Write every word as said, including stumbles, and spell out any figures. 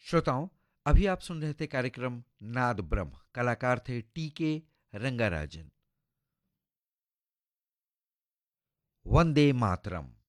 श्रोताओं, अभी आप सुन रहे थे कार्यक्रम नाद ब्रह्म। कलाकार थे टी के रंगाराजन। वंदे मातरम।